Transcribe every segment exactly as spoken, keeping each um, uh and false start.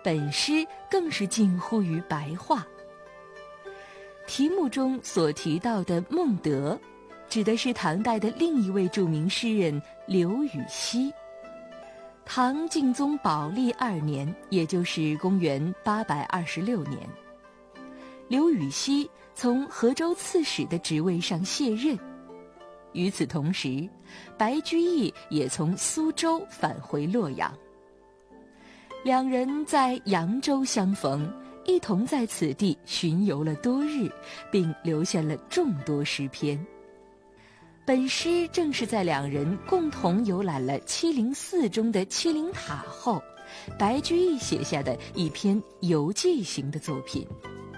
本诗更是近乎于白话。题目中所提到的孟德，指的是唐代的另一位著名诗人刘禹锡。唐敬宗宝历二年，也就是公元八百二十六年，刘禹锡从河州刺史的职位上卸任。与此同时，白居易也从苏州返回洛阳。两人在扬州相逢，一同在此地巡游了多日，并留下了众多诗篇。本诗正是在两人共同游览了七灵寺中的七灵塔后，白居易写下的一篇游记型的作品。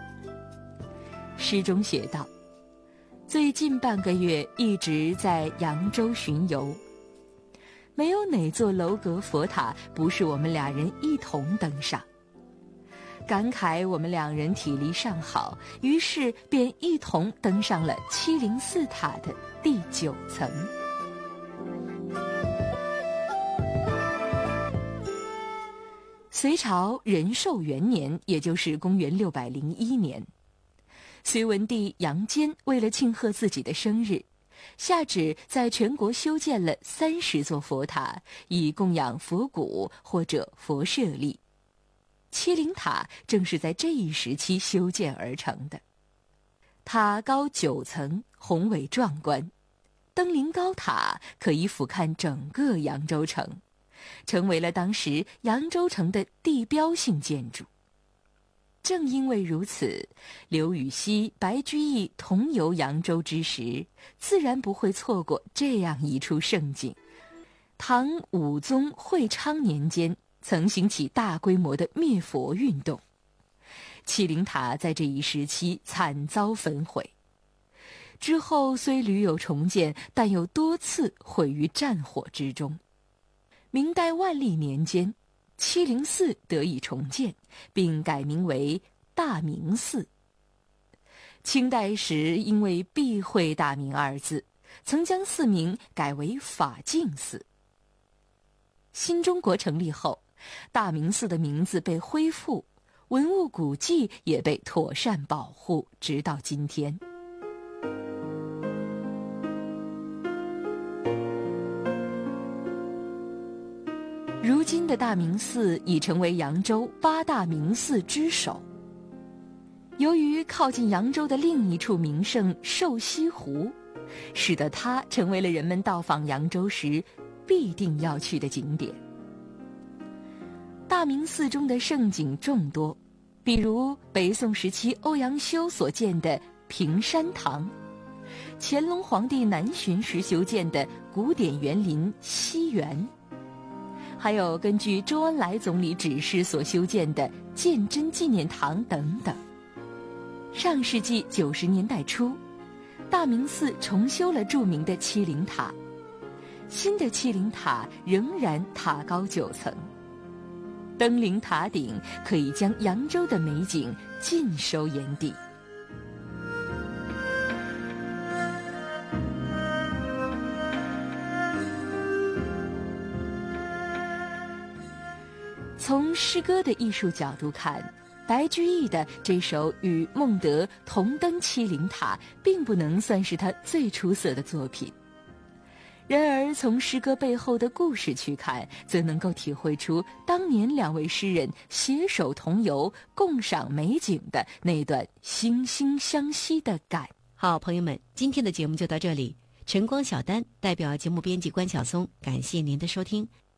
诗中写道：最近半个月一直在扬州巡游，没有哪座楼阁佛塔不是我们俩人一同登上。感慨我们两人体力尚好，于是便一同登上了七灵寺塔的第九层。隋朝仁寿元年，也就是公元六百零一年，隋文帝杨坚为了庆贺自己的生日，下旨在全国修建了三十座佛塔，以供养佛骨或者佛舍利。七灵塔正是在这一时期修建而成的。塔高九层，宏伟壮观，登临高塔可以俯瞰整个扬州城，成为了当时扬州城的地标性建筑。正因为如此，刘禹锡、白居易同游扬州之时，自然不会错过这样一处盛景。唐武宗会昌年间，曾兴起大规模的灭佛运动，七灵塔在这一时期惨遭焚毁。之后虽屡有重建，但又多次毁于战火之中。明代万历年间，七灵寺得以重建，并改名为大明寺。清代时因为避讳大明二字，曾将寺名改为法净寺。新中国成立后，大明寺的名字被恢复，文物古迹也被妥善保护，直到今天。如今的大明寺已成为扬州八大名寺之首。由于靠近扬州的另一处名胜瘦西湖，使得它成为了人们到访扬州时必定要去的景点。大明寺中的胜景众多，比如北宋时期欧阳修所建的平山堂，乾隆皇帝南巡时修建的古典园林西园，还有根据周恩来总理指示所修建的鉴真纪念堂等等。上世纪九十年代初，大明寺重修了著名的七灵塔，新的七灵塔仍然塔高九层，登临塔顶可以将扬州的美景尽收眼底。从诗歌的艺术角度看，白居易的这首与孟德同登七灵塔并不能算是他最出色的作品。然而从诗歌背后的故事去看，则能够体会出当年两位诗人携手同游共赏美景的那段惺惺相惜的感。 好，朋友们，今天的节目就到这里。晨光小丹代表节目编辑关晓松，感谢您的收听，